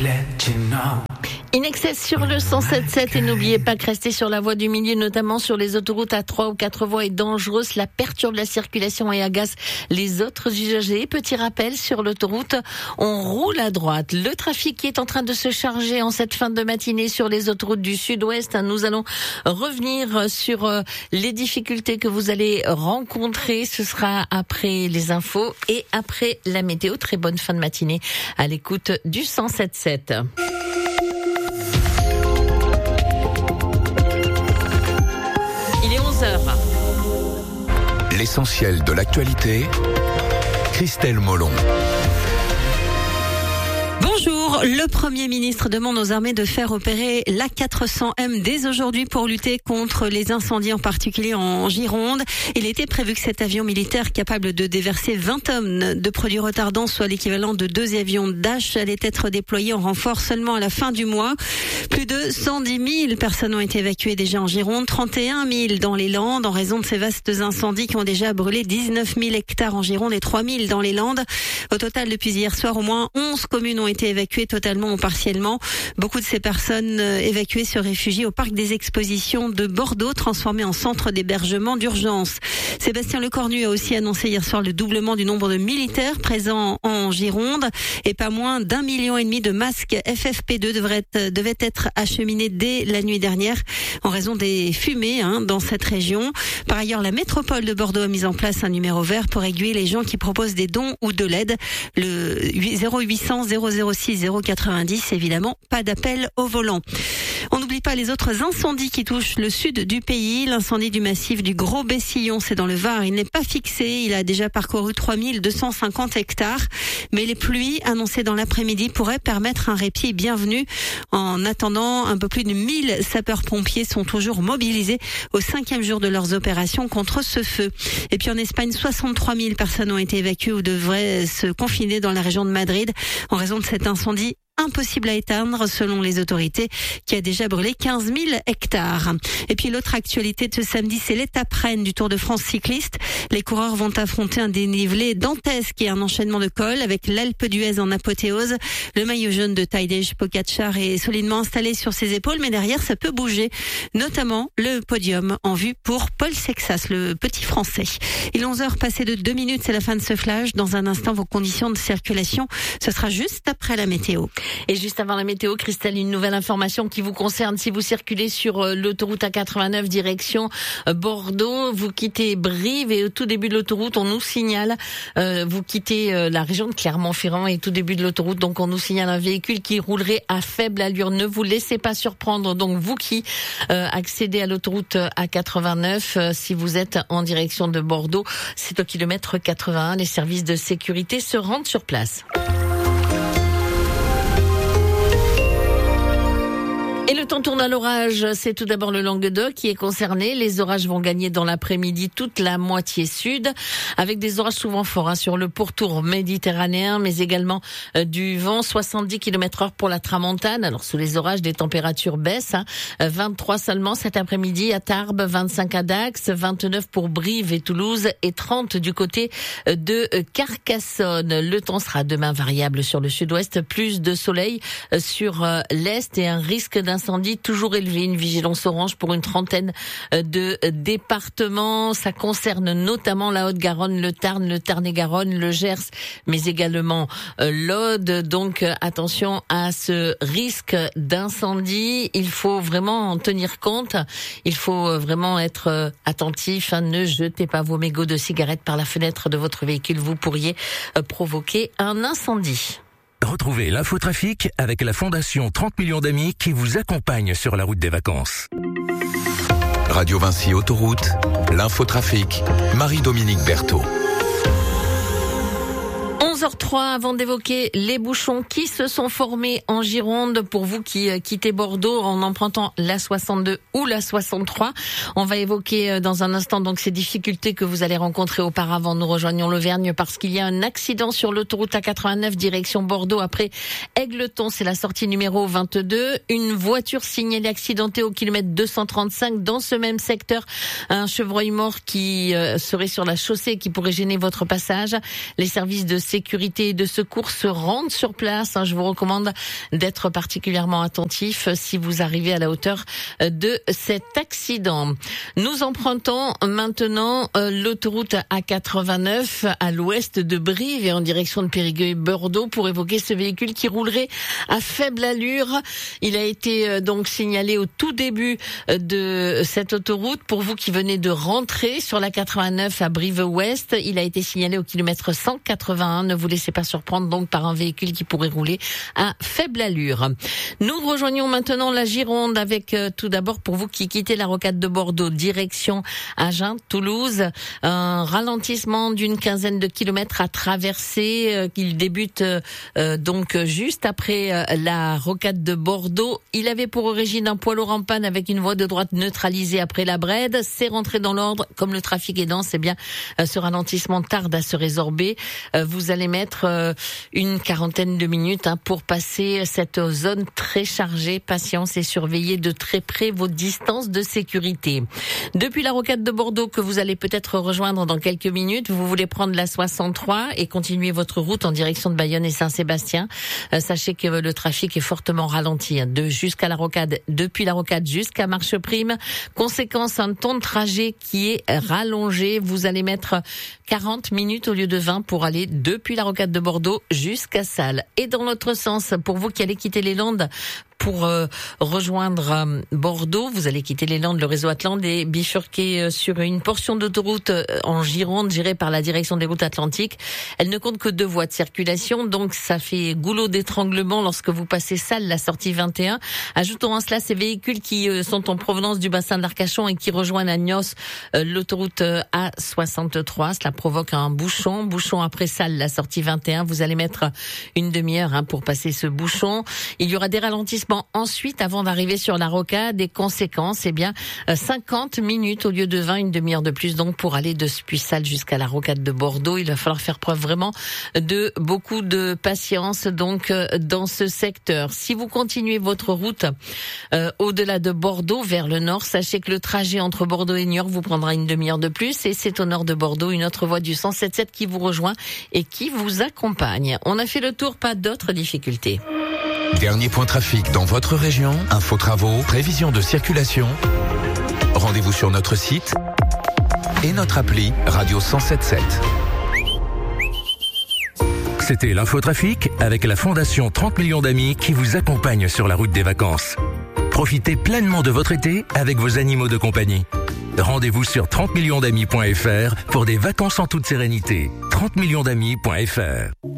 In-Excess sur le 107.7 et n'oubliez pas que rester sur la voie du milieu, notamment sur les autoroutes à 3 ou 4 voies, est dangereux. Cela perturbe la circulation et agace les autres usagers. Petit rappel, sur l'autoroute, on roule à droite. Le trafic qui est en train de se charger en cette fin de matinée sur les autoroutes du sud-ouest. Nous allons revenir sur les difficultés que vous allez rencontrer. Ce sera après les infos et après la météo. Très bonne fin de matinée à l'écoute du 107.7. L'essentiel de l'actualité, Christelle Molon. Bonjour, le Premier ministre demande aux armées de faire opérer l'A400M dès aujourd'hui pour lutter contre les incendies, en particulier en Gironde. Il était prévu que cet avion militaire capable de déverser 20 tonnes de produits retardants, soit l'équivalent de 2 avions Dash, allait être déployé en renfort seulement à la fin du mois. Plus de 110 000 personnes ont été évacuées déjà en Gironde, 31 000 dans les Landes en raison de ces vastes incendies qui ont déjà brûlé 19 000 hectares en Gironde et 3 000 dans les Landes. Au total, depuis hier soir, au moins 11 communes ont été évacuées totalement ou partiellement. Beaucoup de ces personnes évacuées se réfugient au parc des expositions de Bordeaux, transformé en centre d'hébergement d'urgence. Sébastien Lecornu a aussi annoncé hier soir le doublement du nombre de militaires présents en Gironde et pas moins d'1,5 million de masques FFP2 devaient être acheminés dès la nuit dernière en raison des fumées dans cette région. Par ailleurs, la métropole de Bordeaux a mis en place un numéro vert pour aiguiller les gens qui proposent des dons ou de l'aide. Le 0800 006 090, évidemment, pas d'appel au volant. On n'oublie pas les autres incendies qui touchent le sud du pays. L'incendie du massif du Gros Bessillon, c'est dans le Var. Il n'est pas fixé. Il a déjà parcouru 3250 hectares. Mais les pluies annoncées dans l'après-midi pourraient permettre un répit bienvenu. En attendant, un peu plus de 1000 sapeurs-pompiers sont toujours mobilisés au 5e jour de leurs opérations contre ce feu. Et puis en Espagne, 63 000 personnes ont été évacuées ou devraient se confiner dans la région de Madrid en raison de cet incendie impossible à éteindre selon les autorités, qui a déjà brûlé 15 000 hectares. Et puis l'autre actualité de ce samedi, c'est l'étape reine du Tour de France cycliste. Les coureurs vont affronter un dénivelé dantesque et un enchaînement de cols avec l'Alpe d'Huez en apothéose. Le maillot jaune de Tadej Pogačar est solidement installé sur ses épaules, mais derrière ça peut bouger, notamment le podium en vue pour Paul Sexas, le petit français. Il est 11h passé de 2 minutes, c'est la fin de ce flash. Dans un instant, vos conditions de circulation, ce sera juste après la météo. Et juste avant la météo, Christelle, une nouvelle information qui vous concerne. Si vous circulez sur l'autoroute A89 direction Bordeaux, vous quittez Brive et au tout début de l'autoroute, on nous signale, vous quittez la région de Clermont-Ferrand et tout début de l'autoroute, donc on nous signale un véhicule qui roulerait à faible allure. Ne vous laissez pas surprendre. Donc vous qui accédez à l'autoroute A89, si vous êtes en direction de Bordeaux, c'est au kilomètre 81. Les services de sécurité se rendent sur place. Et le temps tourne à l'orage. C'est tout d'abord le Languedoc qui est concerné. Les orages vont gagner dans l'après-midi toute la moitié sud, avec des orages souvent forts sur le pourtour méditerranéen, mais également du vent, 70 km/h pour la tramontane. Alors sous les orages, les températures baissent. 23 seulement cet après-midi à Tarbes, 25 à Dax, 29 pour Brive et Toulouse et 30 du côté de Carcassonne. Le temps sera demain variable sur le sud-ouest, plus de soleil sur l'est et un risque d'incendie toujours élevé, une vigilance orange pour une trentaine de départements. Ça concerne notamment la Haute-Garonne, le Tarn, le Tarn-et-Garonne, le Gers, mais également l'Aude. Donc attention à ce risque d'incendie. Il faut vraiment en tenir compte. Il faut vraiment être attentif. Ne jetez pas vos mégots de cigarettes par la fenêtre de votre véhicule. Vous pourriez provoquer un incendie. Retrouvez l'infotrafic avec la Fondation 30 millions d'amis qui vous accompagne sur la route des vacances. Radio Vinci Autoroute, l'infotrafic, Marie-Dominique Berthaud. 11h03, avant d'évoquer les bouchons qui se sont formés en Gironde pour vous qui quittez Bordeaux en empruntant la 62 ou la 63. On va évoquer dans un instant donc ces difficultés que vous allez rencontrer auparavant. Nous rejoignons l'Auvergne parce qu'il y a un accident sur l'autoroute A89 direction Bordeaux après Égletons. C'est la sortie numéro 22. Une voiture signalée accidentée au kilomètre 235 dans ce même secteur. Un chevreuil mort qui serait sur la chaussée qui pourrait gêner votre passage. Les services de sécurité sécurité et de secours se rendent sur place. Je vous recommande d'être particulièrement attentif si vous arrivez à la hauteur de cet accident. Nous empruntons maintenant l'autoroute A89 à l'ouest de Brive et en direction de Périgueux et Bordeaux pour évoquer ce véhicule qui roulerait à faible allure. Il a été donc signalé au tout début de cette autoroute. Pour vous qui venez de rentrer sur la 89 à Brive-Ouest, il a été signalé au kilomètre 181. Ne vous laissez pas surprendre donc par un véhicule qui pourrait rouler à faible allure. Nous rejoignons maintenant la Gironde avec tout d'abord pour vous qui quittez la rocade de Bordeaux, direction Agen, Toulouse, un ralentissement d'une quinzaine de kilomètres à traverser. Il débute donc juste après la rocade de Bordeaux. Il avait pour origine un poids lourd en panne avec une voie de droite neutralisée après la Brède. C'est rentré dans l'ordre. Comme le trafic est dense, eh bien, ce ralentissement tarde à se résorber. Vous allez mettre une quarantaine de minutes pour passer cette zone très chargée. Patience et surveillez de très près vos distances de sécurité. Depuis la rocade de Bordeaux que vous allez peut-être rejoindre dans quelques minutes, vous voulez prendre la 63 et continuer votre route en direction de Bayonne et Saint-Sébastien. Sachez que le trafic est fortement ralenti jusqu'à la rocade, depuis la rocade jusqu'à Marcheprime. Conséquence, un temps de trajet qui est rallongé. Vous allez mettre 40 minutes au lieu de 20 pour aller depuis la rocade de Bordeaux jusqu'à Salles. Et dans l'autre sens, pour vous qui allez quitter les Landes, pour rejoindre Bordeaux, vous allez quitter les Landes, le réseau Atlante et bifurquer sur une portion d'autoroute en Gironde gérée par la direction des routes atlantiques. Elle ne compte que 2 voies de circulation, donc ça fait goulot d'étranglement lorsque vous passez Salles, la sortie 21. Ajoutons à cela ces véhicules qui sont en provenance du bassin d'Arcachon et qui rejoignent à Nios l'autoroute A63. Cela provoque un bouchon après Salles, la sortie 21. Vous allez mettre une demi-heure pour passer ce bouchon. Il y aura des ralentissements ensuite avant d'arriver sur la rocade. Des conséquences, 50 minutes au lieu de 20, une demi-heure de plus donc pour aller depuis Salles jusqu'à la rocade de Bordeaux. Il va falloir faire preuve vraiment de beaucoup de patience donc dans ce secteur. Si vous continuez votre route au-delà de Bordeaux vers le nord, sachez que le trajet entre Bordeaux et Niort vous prendra une demi-heure de plus et c'est au nord de Bordeaux une autre voie du 177 qui vous rejoint et qui vous accompagne. On a fait le tour, pas d'autres difficultés. Dernier point trafic dans votre région, info travaux, prévision de circulation. Rendez-vous sur notre site et notre appli Radio 177. C'était l'infotrafic avec la Fondation 30 millions d'amis qui vous accompagne sur la route des vacances. Profitez pleinement de votre été avec vos animaux de compagnie. Rendez-vous sur 30millionsdamis.fr pour des vacances en toute sérénité. 30millionsdamis.fr